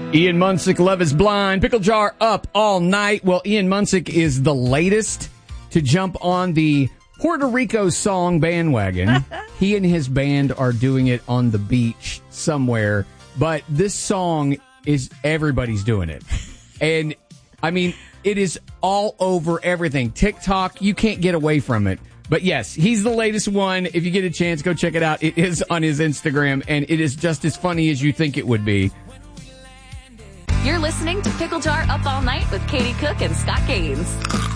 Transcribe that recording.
Ian Munsick, Love is Blind. Pickle Jar up all night. Well, Ian Munsick is the latest to jump on the Puerto Rico song bandwagon. He and his band are doing it on the beach somewhere. But this song is, everybody's doing it. And, I mean, it is all over everything. TikTok, you can't get away from it. But yes, he's the latest one. If you get a chance, go check it out. It is on his Instagram, and it is just as funny as you think it would be. You're listening to Pickle Jar Up All Night with Katie Cook and Scott Gaines.